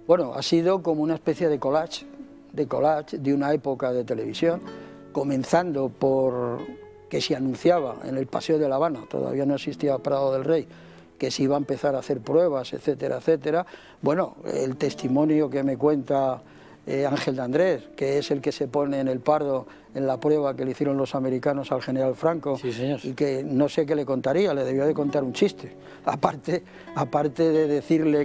Bueno, ha sido como una especie de collage de una época de televisión, comenzando por que se anunciaba en el Paseo de La Habana, todavía no existía Prado del Rey, que se iba a empezar a hacer pruebas, etcétera, etcétera. Bueno, el testimonio que me cuenta Ángel de Andrés, que es el que se pone en el Pardo en la prueba que le hicieron los americanos al general Franco, sí, señor. y que no sé qué le contaría, le debió de contar un chiste, aparte de decirle